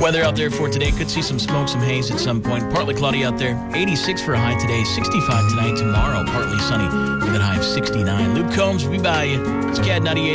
Weather out there for today. Could see some smoke, some haze at some point. Partly cloudy out there. 86 for a high today. 65 tonight. Tomorrow, partly sunny with a high of 69. Luke Combs will be by you. It's CAD 98.